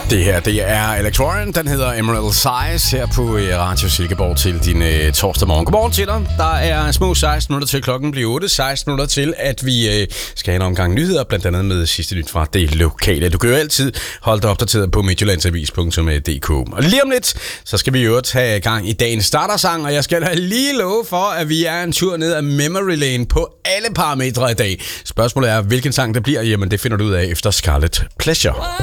Det her, det er Electroen. Den hedder Emerald Size her på Radio Silkeborg til din torsdag morgen. Godmorgen til dig. Der er små 16 minutter til klokken bliver 8. 16 minutter til, at vi skal have en omgang nyheder, blandt andet med sidste nyt fra det lokale. Du kan jo altid holde dig opdateret på midtjyllandsavis.dk. Og lige om lidt, så skal vi jo tage gang i dagens startersang, og jeg skal lige love for, at vi er en tur ned ad memory lane på alle parametre i dag. Spørgsmålet er, hvilken sang det bliver. Jamen, det finder du ud af efter Scarlet Pleasure.